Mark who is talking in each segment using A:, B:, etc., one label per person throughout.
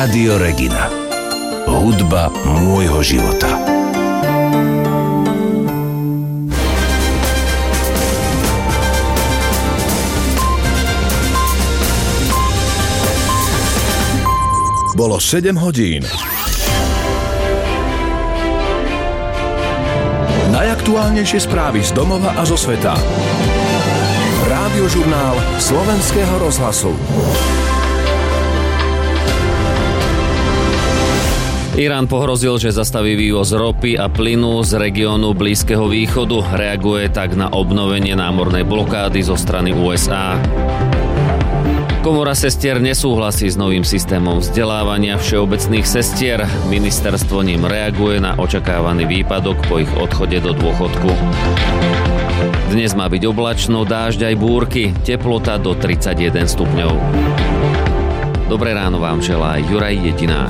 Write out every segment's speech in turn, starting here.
A: Rádio Regina. Hudba môjho života.
B: Bolo 7 hodín. Najaktuálnejšie správy z domova a zo sveta. Rádiožurnál Slovenského rozhlasu.
C: Irán pohrozil, že zastaví vývoz ropy a plynu z regiónu Blízkeho východu. Reaguje tak na obnovenie námornej blokády zo strany USA. Komora sestier nesúhlasí s novým systémom vzdelávania všeobecných sestier. Ministerstvo ním reaguje na očakávaný výpadok po ich odchode do dôchodku. Dnes má byť oblačno, dážď aj búrky, teplota do 31 stupňov. Dobré ráno vám želá Juraj Jedinák.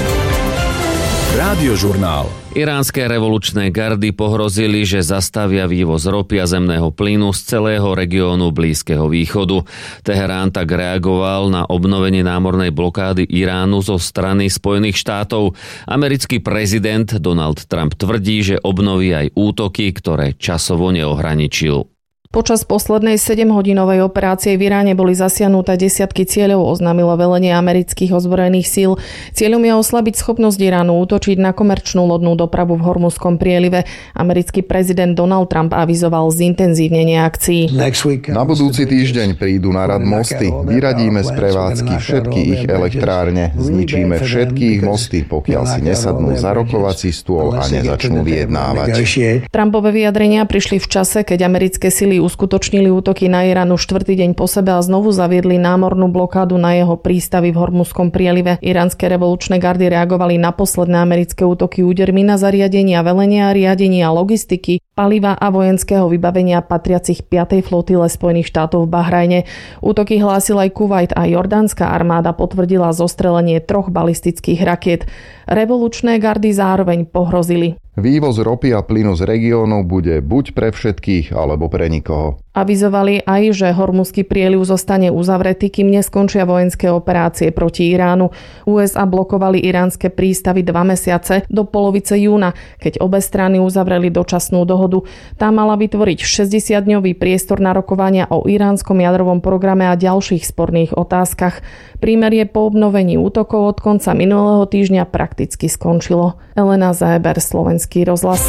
B: Rádiožurnál.
C: Iránske revolučné gardy pohrozili, že zastavia vývoz ropy a zemného plynu z celého regiónu Blízkeho východu. Teherán tak reagoval na obnovenie námornej blokády Iránu zo strany Spojených štátov. Americký prezident Donald Trump tvrdí, že obnoví aj útoky, ktoré časovo neohraničil.
D: Počas poslednej 7-hodinovej operácie v Iráne boli zasiahnuté desiatky cieľov, oznámilo velenie amerických ozbrojených síl. Cieľom je oslabiť schopnosť Iránu útočiť na komerčnú lodnú dopravu v Hormuzskom prielive. Americký prezident Donald Trump avizoval zintenzívnenie akcií.
E: Na budúci týždeň prídu na rad mosty. Vyradíme z prevádzky všetky ich elektrárne. Zničíme všetky ich mosty, pokiaľ si nesadnú za rokovací stôl a nezačnú vyjednávať.
D: Trumpové vyjadrenia prišli v čase, keď americké sily uskutočnili útoky na Iránu štvrtý deň po sebe a znovu zaviedli námornú blokádu na jeho prístavy v Hormuzskom prielive. Iránske revolučné gardy reagovali na posledné americké útoky údermi na zariadenia velenia, riadenia, logistiky, paliva a vojenského vybavenia patriacich 5. flotile Spojených štátov v Bahrajne. Útoky hlásil aj Kuvajt a jordánska armáda potvrdila zostrelenie 3 balistických rakiet. Revolučné gardy zároveň pohrozili.
E: Vývoz ropy a plynu z regiónov bude buď pre všetkých, alebo pre nikoho.
D: Avizovali aj, že Hormuzský prieliv zostane uzavretý, kým neskončia vojenské operácie proti Iránu. USA blokovali iránske prístavy 2 mesiace do polovice júna, keď obe strany uzavreli dočasnú dohodu. Tá mala vytvoriť 60-dňový priestor na rokovania o iránskom jadrovom programe a ďalších sporných otázkach. Prímerie po obnovení útokov od konca minulého týždňa prakticky skončilo. Elena Záber, Slovenský rozhlas.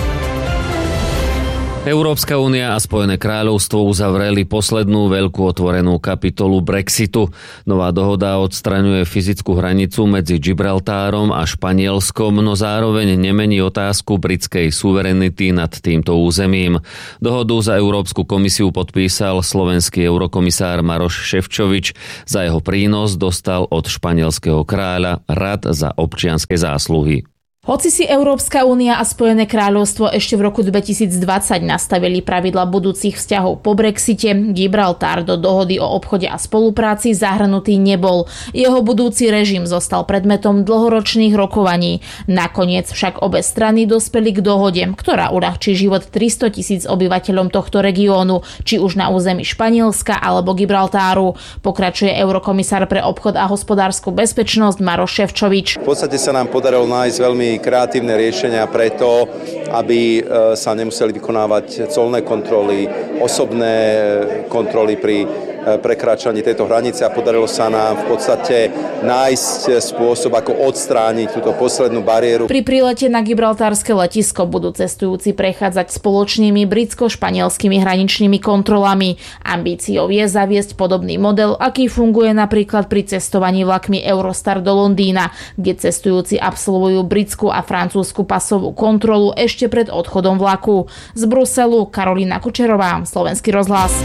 C: Európska únia a Spojené kráľovstvo uzavreli poslednú veľkú otvorenú kapitolu Brexitu. Nová dohoda odstraňuje fyzickú hranicu medzi Gibraltárom a Španielskom, no zároveň nemení otázku britskej suverenity nad týmto územím. Dohodu za Európsku komisiu podpísal slovenský eurokomisár Maroš Šefčovič. Za jeho prínos dostal od španielského kráľa rad za občianske zásluhy.
F: Hoci si Európska únia a Spojené kráľovstvo ešte v roku 2020 nastavili pravidla budúcich vzťahov po Brexite, Gibraltar do dohody o obchode a spolupráci zahrnutý nebol. Jeho budúci režim zostal predmetom dlhoročných rokovaní. Nakoniec však obe strany dospeli k dohode, ktorá uľahčí život 300 000 obyvateľom tohto regiónu, či už na území Španielska alebo Gibraltáru. Pokračuje eurokomisár pre obchod a hospodársku bezpečnosť Maroš Šefčovič.
G: V podstate sa nám podarilo nájsť veľmi kreatívne riešenia preto, aby sa nemuseli vykonávať colné kontroly, osobné kontroly pri prekračaní tejto hranice a podarilo sa nám v podstate nájsť spôsob, ako odstrániť túto poslednú bariéru.
F: Pri prílete na gibraltárske letisko budú cestujúci prechádzať spoločnými britsko-španielskými hraničnými kontrolami. Ambíciou je zaviesť podobný model, aký funguje napríklad pri cestovaní vlakmi Eurostar do Londýna, kde cestujúci absolvujú britskú a francúzsku pasovú kontrolu ešte pred odchodom vlaku. Z Bruselu Karolína Kučerová, Slovenský rozhlas.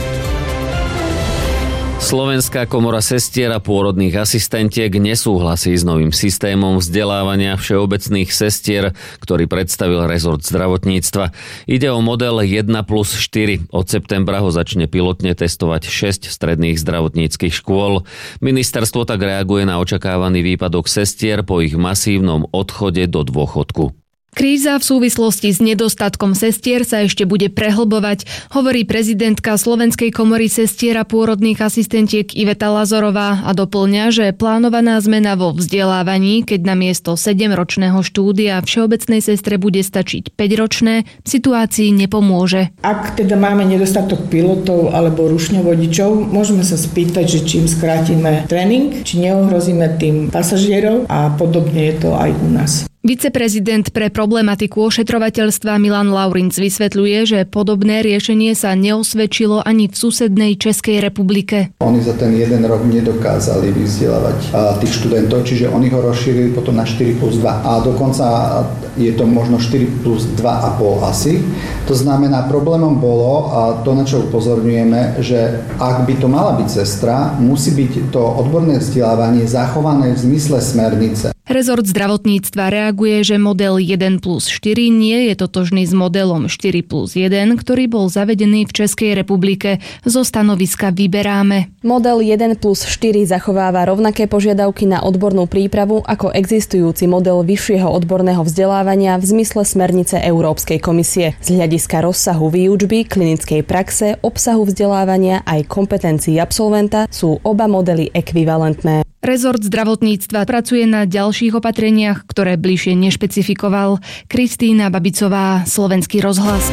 C: Slovenská komora sestier a pôrodných asistentiek nesúhlasí s novým systémom vzdelávania všeobecných sestier, ktorý predstavil rezort zdravotníctva. Ide o model 1+4. Od septembra ho začne pilotne testovať 6 stredných zdravotníckych škôl. Ministerstvo tak reaguje na očakávaný výpadok sestier po ich masívnom odchode do dôchodku.
H: Kríza v súvislosti s nedostatkom sestier sa ešte bude prehlbovať, hovorí prezidentka Slovenskej komory sestier a pôrodných asistentiek Iveta Lazorová a doplňa, že plánovaná zmena vo vzdelávaní, keď namiesto 7-ročného štúdia všeobecnej sestre bude stačiť 5-ročné, situácii nepomôže.
I: Ak teda máme nedostatok pilotov alebo rušňovodičov, môžeme sa spýtať, že čím skrátime tréning, či neohrozíme tým pasažierov a podobne je to aj u nás.
H: Viceprezident pre problematiku ošetrovateľstva Milan Laurinc vysvetľuje, že podobné riešenie sa neosvedčilo ani v susednej Českej republike.
J: Oni za ten jeden rok nedokázali vyvzdelávať tých študentov, čiže oni ho rozšírili potom na 4+2 a dokonca je to možno 4+2,5 asi. To znamená, problémom bolo, a to na čo upozorňujeme, že ak by to mala byť sestra, musí byť to odborné vzdelávanie zachované v zmysle smernice.
H: Rezort zdravotníctva reaguje, že model 1+4 nie je totožný s modelom 4+1, ktorý bol zavedený v Českej republike. Zo stanoviska Vyberáme.
K: Model 1+4 zachováva rovnaké požiadavky na odbornú prípravu ako existujúci model vyššieho odborného vzdelávania v zmysle smernice Európskej komisie. Z hľadiska rozsahu výučby, klinickej praxe, obsahu vzdelávania aj kompetencií absolventa sú oba modely ekvivalentné.
H: Rezort zdravotníctva pracuje na ďalších opatreniach, ktoré bližšie nešpecifikoval. Kristína Babicová, Slovenský rozhlas.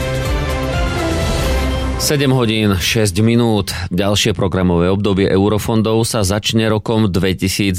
C: 7 hodín 6 minút. Ďalšie programové obdobie eurofondov sa začne rokom 2028.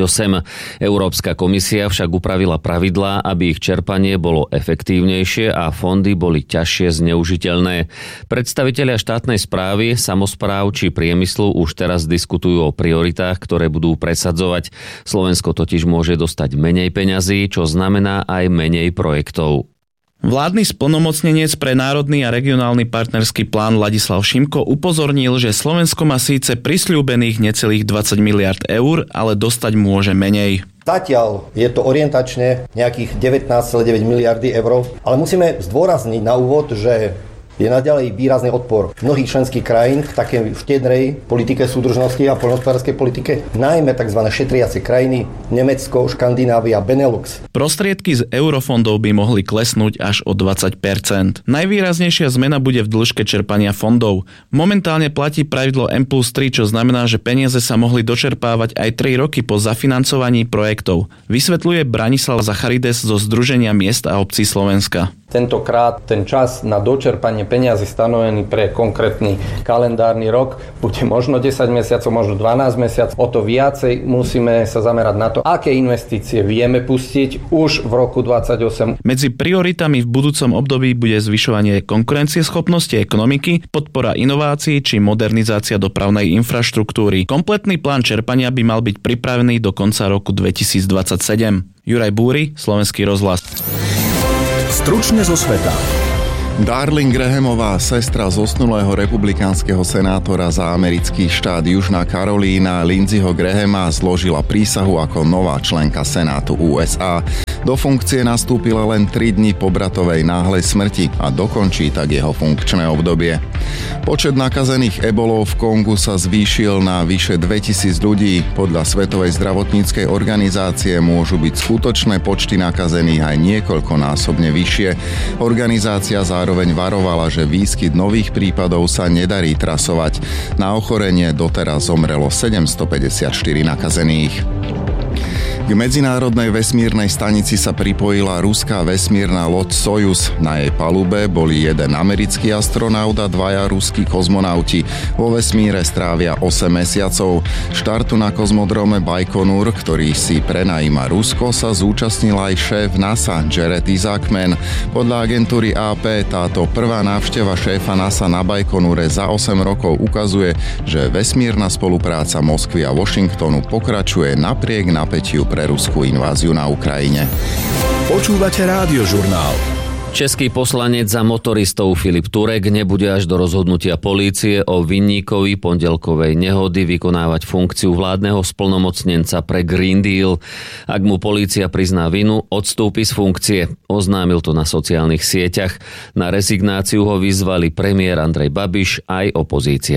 C: Európska komisia však upravila pravidlá, aby ich čerpanie bolo efektívnejšie a fondy boli ťažšie zneužiteľné. Predstavitelia štátnej správy, samospráv či priemyslu už teraz diskutujú o prioritách, ktoré budú presadzovať. Slovensko totiž môže dostať menej peňazí, čo znamená aj menej projektov.
L: Vládny splnomocnenec pre národný a regionálny partnerský plán Ladislav Šimko upozornil, že Slovensko má síce prisľúbených necelých 20 miliard eur, ale dostať môže menej.
M: Zatiaľ je to orientačne nejakých 19,9 miliardy eur, ale musíme zdôrazniť na úvod, že je naďalej výrazný odpor mnohých členských krajín v takej štedrej politike súdržnosti a poľnohospodárskej politike, najmä tzv. Šetriace krajiny Nemecko, Škandinávia, Benelux.
L: Prostriedky z eurofondov by mohli klesnúť až o 20%. Najvýraznejšia zmena bude v dĺžke čerpania fondov. Momentálne platí pravidlo M+3, čo znamená, že peniaze sa mohli dočerpávať aj 3 roky po zafinancovaní projektov. Vysvetľuje Branislav Zacharides zo Združenia miest a obcí Slovenska.
N: Tentokrát ten čas na dočerpanie peňazí stanovený pre konkrétny kalendárny rok bude možno 10 mesiacov, možno 12 mesiacov. O to viacej musíme sa zamerať na to, aké investície vieme pustiť už v roku 2028.
L: Medzi prioritami v budúcom období bude zvyšovanie konkurencieschopnosti ekonomiky, podpora inovácií či modernizácia dopravnej infraštruktúry. Kompletný plán čerpania by mal byť pripravený do konca roku 2027. Juraj Búry, Slovenský rozhlas.
B: Stručne zo sveta.
E: Darling Grahamová, sestra zosnulého republikánskeho senátora za americký štát Južná Karolína Lindseyho Grahama, zložila prísahu ako nová členka Senátu USA. Do funkcie nastúpila len 3 dni po bratovej náhlej smrti a dokončí tak jeho funkčné obdobie. Počet nakazených ebolou v Kongu sa zvýšil na vyše 2000 ľudí. Podľa Svetovej zdravotníckej organizácie môžu byť skutočné počty nakazených aj niekoľkonásobne vyššie. Organizácia zároveň varovala, že výskyt nových prípadov sa nedarí trasovať. Na ochorenie doteraz zomrelo 754 nakazených. K medzinárodnej vesmírnej stanici sa pripojila ruská vesmírna loď Sojuz. Na jej palube boli jeden americký astronaut a 2 ruskí kozmonauti. Vo vesmíre strávia 8 mesiacov. Štartu na kozmodrome Bajkonur, ktorý si prenajíma Rusko, sa zúčastnil aj šéf NASA Jared Isaacman. Podľa agentúry AP táto prvá návšteva šéfa NASA na Bajkonure za 8 rokov ukazuje, že vesmírna spolupráca Moskvy a Washingtonu pokračuje napriek napätiu pre ruskú inváziu na Ukrajine.
B: Počúvate Rádiožurnál.
C: Český poslanec za motoristov Filip Turek nebude až do rozhodnutia polície o vinníkovi pondelkovej nehody vykonávať funkciu vládneho splnomocnenca pre Green Deal. Ak mu polícia prizná vinu, odstúpi z funkcie. Oznámil to na sociálnych sieťach. Na rezignáciu ho vyzvali premiér Andrej Babiš aj opozícia.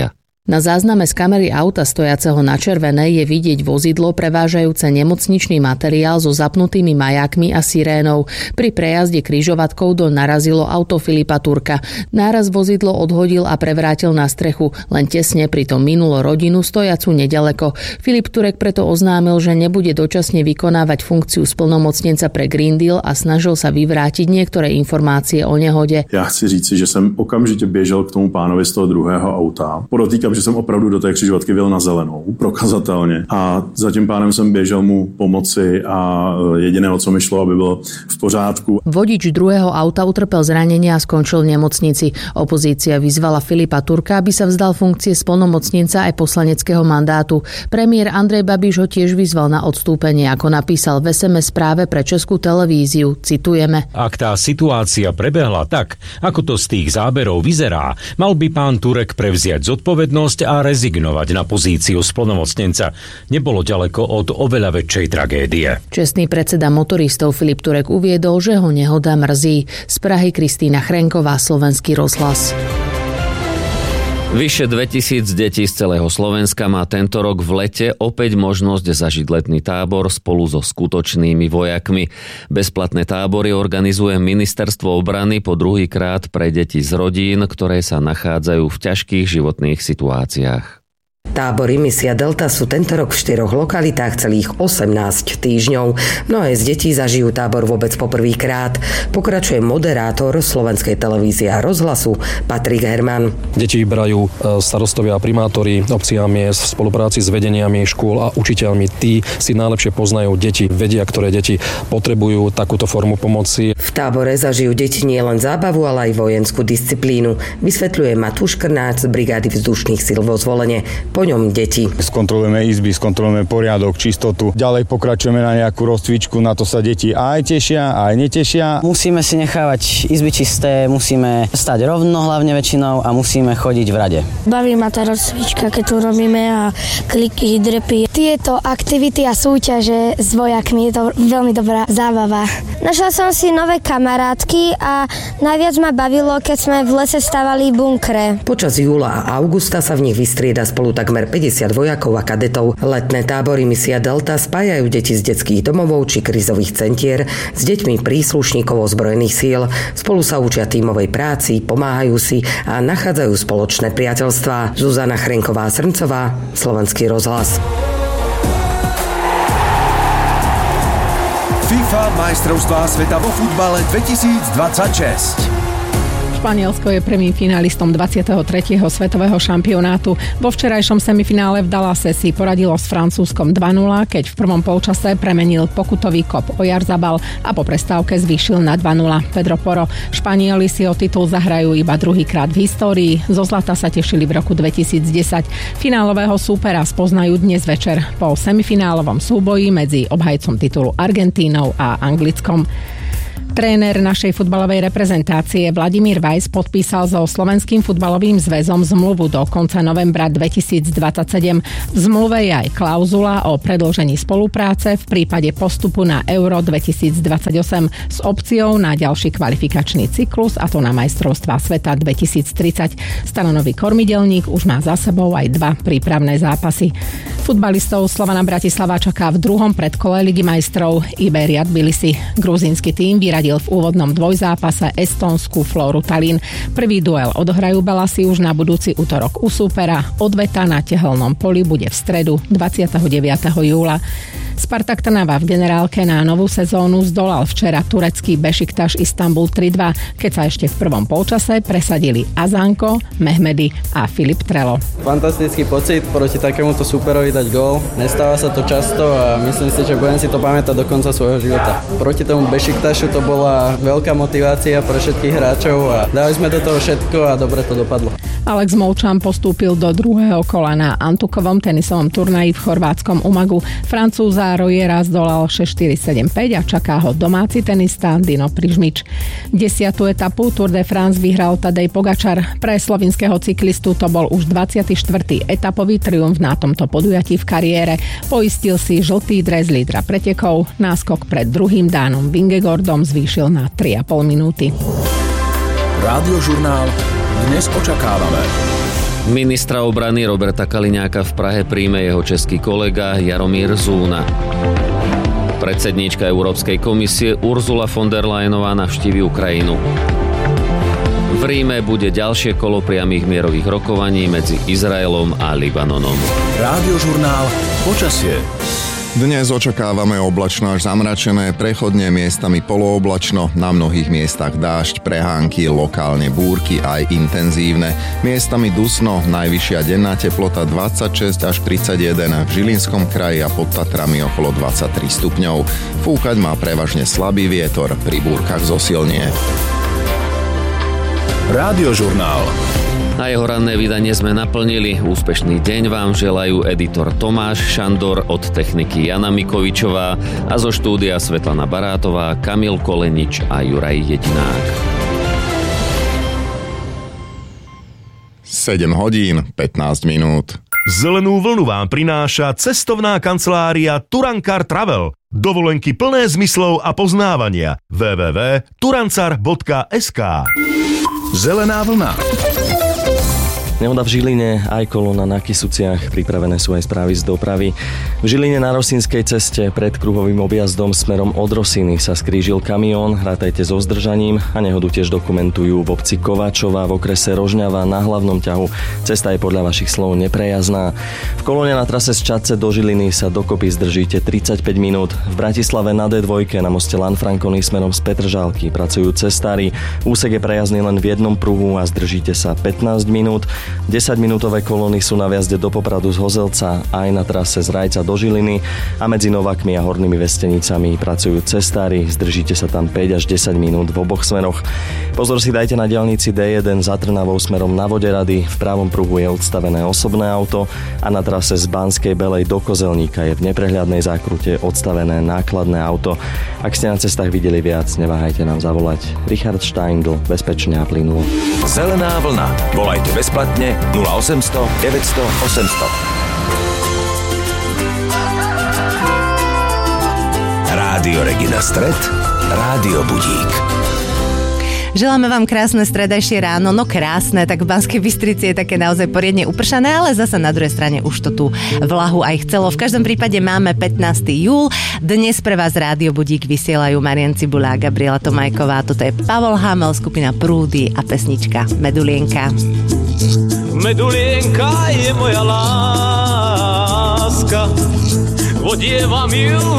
O: Na zázname z kamery auta stojaceho na červenej je vidieť vozidlo prevážajúce nemocničný materiál so zapnutými majákmi a sirénou. Pri prejazde križovatkou narazilo auto Filipa Turka. Náraz vozidlo odhodil a prevrátil na strechu, len tesne pritom minulo rodinu stojacu nedaleko. Filip Turek preto oznámil, že nebude dočasne vykonávať funkciu splnomocnenca pre Green Deal a snažil sa vyvrátiť niektoré informácie o nehode.
P: Já chci říci, že jsem okamžitě běžel k tomu pánovi z toho druhého auta. Podotýkám, že jsem opravdu do té křižovatky vyjel na zelenou, prokazatelně. A za tím pánem jsem běžel mu pomoci a jediné, o co mi šlo, aby bylo v pořádku.
O: Vodič druhého auta utrpel zranenie a skončil v nemocnici. Opozícia vyzvala Filipa Turka, aby sa vzdal funkcie splnomocnenca aj poslaneckého mandátu. Premiér Andrej Babiš ho tiež vyzval na odstúpenie, ako napísal v SMS správe pre Českú televíziu. Citujeme.
Q: Ak tá situácia prebehla tak, ako to z tých záberov vyzerá, mal by pán Turek prevziať zodpovednosť a rezignovať na pozíciu splnomocnenca. Nebolo ďaleko od oveľa väčšej tragédie.
O: Čestný predseda motoristov Filip Turek uviedol, že ho nehoda mrzí. Z Prahy Kristýna Chrenková, Slovenský rozhlas.
C: Vyše 2000 detí z celého Slovenska má tento rok v lete opäť možnosť zažiť letný tábor spolu so skutočnými vojakmi. Bezplatné tábory organizuje Ministerstvo obrany po druhýkrát pre deti z rodín, ktoré sa nachádzajú v ťažkých životných situáciách.
R: Tábory Misia Delta sú tento rok v 4 lokalitách celých 18 týždňov. Mnohé z detí zažijú tábor vôbec poprvýkrát. Pokračuje moderátor Slovenskej televízie a rozhlasu Patrik Herman.
S: Deti vyberajú starostovia a primátori obcí a miest v spolupráci s vedeniami škôl a učiteľmi. Tí si najlepšie poznajú deti, vedia, ktoré deti potrebujú takúto formu pomoci.
R: V tábore zažijú deti nielen zábavu, ale aj vojenskú disciplínu. Vysvetľuje Matúš Krnáč z brigády vzdušných síl vo Zvolene. Po ňom deti.
T: Skontrolujeme izby, skontrolujeme poriadok, čistotu. Ďalej pokračujeme na nejakú rozcvičku, na to sa deti aj tešia, aj netešia.
U: Musíme si nechávať izby čisté, musíme stať rovno hlavne väčšinou a musíme chodiť v rade.
V: Baví ma tá rozcvička, keď tu robíme a kliky, drepy. Tieto aktivity a súťaže s vojakmi je to veľmi dobrá zábava. Našla som si nové kamarátky a najviac ma bavilo, keď sme v lese stavali bunkre.
R: Počas júla a augusta sa v nich vystrieda spolu takmer 50 vojakov a kadetov. Letné tábory Misia Delta spájajú deti z detských domovov či krízových centier s deťmi príslušníkov ozbrojených síl. Spolu sa učia tímovej práci, pomáhajú si a nachádzajú spoločné priateľstvá. Zuzana Chrenková-Srncová, Slovenský rozhlas.
B: FIFA majstrovstvá sveta vo futbale 2026.
W: Španielsko je prvým finalistom 23. svetového šampionátu. Vo včerajšom semifinále v Dallase si poradilo s Francúzskom 2-0, keď v prvom polčase premenil pokutový kop Oyarzabal a po prestávke zvýšil na 2-0 Pedro Porro. Španieli si o titul zahrajú iba druhýkrát v histórii. Zo zlata sa tešili v roku 2010. Finálového súpera spoznajú dnes večer po semifinálovom súboji medzi obhajcom titulu Argentínou a Anglickom. Tréner našej futbalovej reprezentácie Vladimír Weiss podpísal so Slovenským futbalovým zväzom zmluvu do konca novembra 2027. V zmluve je aj klauzula o predĺžení spolupráce v prípade postupu na Euro 2028 s opciou na ďalší kvalifikačný cyklus, a to na majstrovstvá sveta 2030. Stanonový kormidelník už má za sebou aj 2 prípravné zápasy. Futbalistov Slovana Bratislava čaká v druhom predkole Ligy majstrov Iberia Tbilisi. Gruzínsky tím vyradil v úvodnom dvojzápase estónsku Floru Tallinn. Prvý duel odohrajú Belasi už na budúci utorok u súpera. Odveta na tehelnom poli bude v stredu 29. júla. Spartak Trnava v generálke na novú sezónu zdolal včera turecký Bešiktaš Istanbul 3-2, keď sa ešte v prvom polčase presadili Azanko, Mehmedy a Filip Trelo.
X: Fantastický pocit proti takémuto súperovi dať gól. Nestáva sa to často a myslím si, že budem si to pamätať do konca svojho života. Proti tomu Bešiktašu to bola veľká motivácia pre všetkých hráčov a dali sme do toho všetko a dobre to dopadlo.
W: Alex Molčan postúpil do druhého kola na Antukovom tenisovom turnaji v chorvátskom Umagu. Francúza Rojera zdolal 6-4-7-5 a čaká ho domáci tenista Dino Prižmič. 10. etapu Tour de France vyhral Tadej Pogačar. Pre slovinského cyklistu to bol už 24. etapový triumf na tomto podujatí v kariére. Poistil si žltý dres lídra pretekov. Náskok pred druhým Dánom Vingegordom zvýšil na 3,5 minúty.
B: Rádiožurnál Dnes očakávame.
C: Ministra obrany Roberta Kaliňáka v Prahe príjme jeho český kolega Jaromír Zúna. Predsedníčka Európskej komisie Ursula von der Leyenová navštívi Ukrajinu. V Ríme bude ďalšie kolo priamych mierových rokovaní medzi Izraelom a Libanonom.
B: Rádiožurnál Počasie.
E: Dnes očakávame oblačno až zamračené, prechodne miestami polooblačno, na mnohých miestach dážď, prehánky, lokálne búrky aj intenzívne. Miestami dusno, najvyššia denná teplota 26 až 31, v Žilinskom kraji a pod Tatrami okolo 23 stupňov. Fúkať má prevažne slabý vietor, pri búrkach zosilnie.
B: Rádiožurnál.
C: Na jeho ranné vydanie sme naplnili. Úspešný deň vám želajú editor Tomáš Šandor, od techniky Jana Mikovičová a zo štúdia Svetlana Barátová, Kamil Kolenič a Juraj Jedinák.
E: 7 hodín, 15 minút.
A: Zelenú vlnu vám prináša cestovná kancelária Turankar Travel. Dovolenky plné zmyslov a poznávania. www.turancar.sk.
B: Zelená vlna.
D: Nehoda v Žiline, aj kolóna na Kysuciach, pripravené sú aj správy z dopravy. V Žiline na Rosínskej ceste pred kruhovým objazdom smerom od Rosíny sa skrížil kamión, rátajte so zdržaním, a nehodu tiež dokumentujú v obci Kováčova v okrese Rožňava na hlavnom ťahu. Cesta je podľa vašich slov neprejazdná. V kolóne na trase z Čadce do Žiliny sa dokopy zdržíte 35 minút. V Bratislave na D2 na moste Lanfranconi smerom z Petržálky pracujú cestári. Úsek je prejazdný len v jednom pruhu a zdržíte sa 15 minút. 10-minútové kolóny sú na viazde do Popradu z Hozelca, aj na trase z Rajca do Žiliny, a medzi Novakmi a Hornými Vestenicami pracujú cestári, zdržíte sa tam 5 až 10 minút v oboch smeroch. Pozor si dajte na diaľnici D1 za Trnavou smerom na Voderady, v pravom pruhu je odstavené osobné auto a na trase z Banskej Belej do Kozelníka je v neprehľadnej zákrute odstavené nákladné auto. Ak ste na cestách videli viac, neváhajte nám zavolať. Richard Steindl, bezpečne a plynulo.
B: Zelená vlna. Volajte bezplatne 0800 900 800. Rádio Regina Stred, Rádio Budík.
F: Želáme vám krásne stredajšie ráno, no krásne, tak v Banskej Bystrici je také naozaj poriadne upršané, ale zase na druhej strane už to tu vlahu aj chcelo. V každom prípade máme 15. júl, dnes pre vás Rádio Budík vysielajú Marian Cibula a Gabriela Tomajková, toto je Pavol Hamel, skupina Prúdy a pesnička Medulienka.
G: Medulienka je moja láska, odievam ju